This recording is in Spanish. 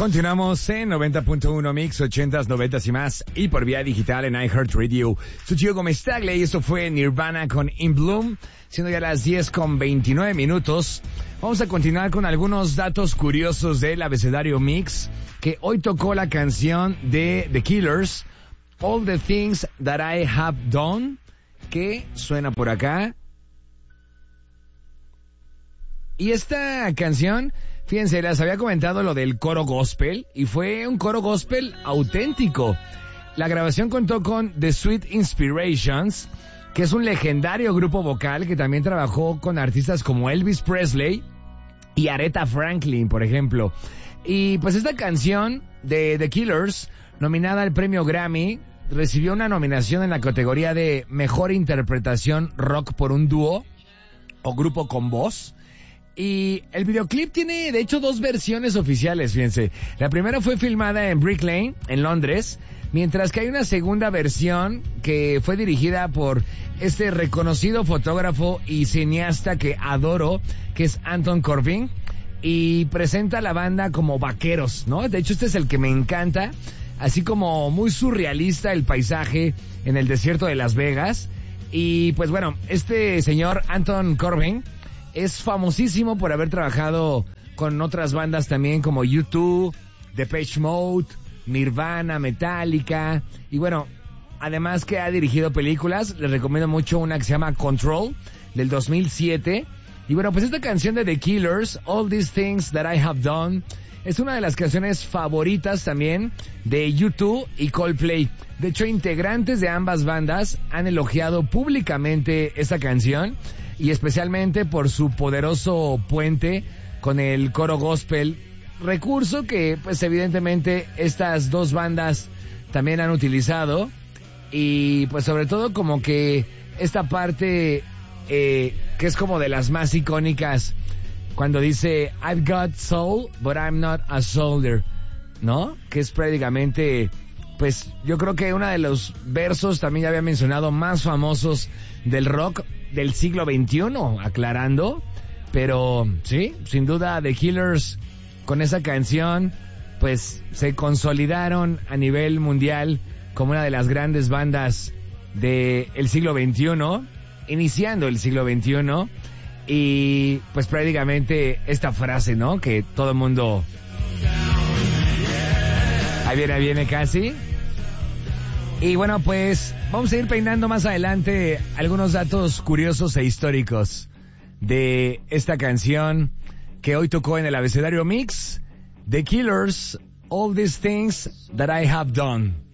Continuamos en 90.1 Mix, 80s, 90s y más, y por vía digital en iHeartRadio. Soy Gio Gómez Tagle y esto fue Nirvana con In Bloom, siendo ya las 10:29. Vamos a continuar con algunos datos curiosos del abecedario Mix, que hoy tocó la canción de The Killers, All the Things That I Have Done, que suena por acá. Y esta canción, fíjense, les había comentado lo del coro gospel, y fue un coro gospel auténtico. La grabación contó con The Sweet Inspirations, que es un legendario grupo vocal que también trabajó con artistas como Elvis Presley y Aretha Franklin, por ejemplo. Y pues esta canción de The Killers, nominada al premio Grammy, recibió una nominación en la categoría de Mejor Interpretación Rock por un dúo o grupo con voz. Y el videoclip tiene, de hecho, dos versiones oficiales, fíjense. La primera fue filmada en Brick Lane, en Londres, mientras que hay una segunda versión que fue dirigida por este reconocido fotógrafo y cineasta que adoro, que es Anton Corbijn, y presenta a la banda como vaqueros, ¿no? De hecho, este es el que me encanta, así como muy surrealista el paisaje en el desierto de Las Vegas. Y pues bueno, este señor Anton Corbijn es famosísimo por haber trabajado con otras bandas también como U2, Depeche Mode, Nirvana, Metallica, y bueno, además que ha dirigido películas. Les recomiendo mucho una que se llama Control, del 2007. Y bueno, pues esta canción de The Killers, All These Things That I Have Done, es una de las canciones favoritas también de U2 y Coldplay. De hecho, integrantes de ambas bandas han elogiado públicamente esta canción, y especialmente por su poderoso puente con el coro gospel, recurso que pues evidentemente estas dos bandas también han utilizado. Y pues sobre todo como que esta parte que es como de las más icónicas, cuando dice I've got soul but I'm not a soldier, ¿no? Que es prácticamente, pues yo creo que uno de los versos, también ya había mencionado, más famosos del rock del siglo XXI, aclarando. Pero sí, sin duda The Killers con esa canción pues se consolidaron a nivel mundial como una de las grandes bandas del siglo XXI, iniciando el siglo XXI. Y pues prácticamente esta frase, ¿no? Que todo el mundo... Ahí viene casi. Y bueno, pues vamos a ir peinando más adelante algunos datos curiosos e históricos de esta canción que hoy tocó en el abecedario Mix, The Killers, All These Things That I Have Done.